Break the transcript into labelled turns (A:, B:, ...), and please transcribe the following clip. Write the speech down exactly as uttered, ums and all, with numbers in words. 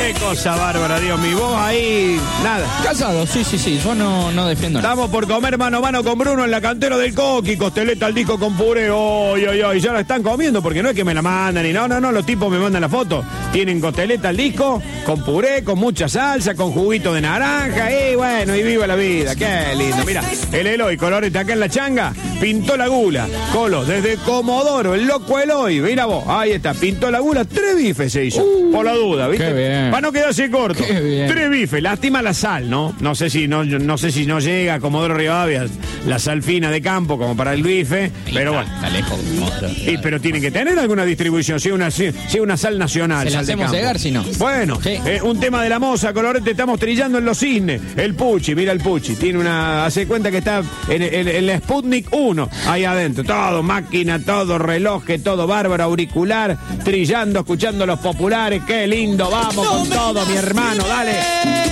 A: Qué cosa bárbara, Dios mío. Vos ahí, nada.
B: Casado, sí, sí, sí. Yo no, no defiendo nada.
A: Estamos por comer mano a mano con Bruno en la cantera del Coqui. Costeleta al disco con puré. Oy, oy, oy. Ya la están comiendo porque no es que me la mandan y no, no, no. Los tipos me mandan la foto. Tienen costeleta al disco con puré, con mucha salsa, con juguito de naranja. Y bueno, y viva la vida. Qué lindo. Mira, el Eloy, colorete acá en la changa. Pintó la gula. Colo, desde Comodoro, el loco Eloy. Mira vos, ahí está. Pintó la gula. Tres bifes se hizo. Uh, por la duda, ¿viste?
B: Qué bien.
A: Para no quedarse corto.
B: Qué bien.
A: Tres bifes. Lástima la sal, ¿no? No sé si no, no sé si no llega a Comodoro Rivadavia la sal fina de campo como para el bife, pero bueno.
B: Está lejos.
A: Y, pero tiene que tener alguna distribución, si una, si, si una sal nacional.
B: Se la
A: sal de
B: hacemos
A: campo.
B: llegar, si no.
A: Bueno,
B: Sí.
A: eh, un tema de la moza, colorete, estamos trillando en los cisnes. El Puchi, mira el Puchi, tiene una, hace cuenta que está en, en, en la Sputnik uno, ahí adentro. Todo, máquina, todo, reloj, todo bárbaro, auricular, trillando, escuchando los populares. Qué lindo, vamos con todo, mi hermano, dale.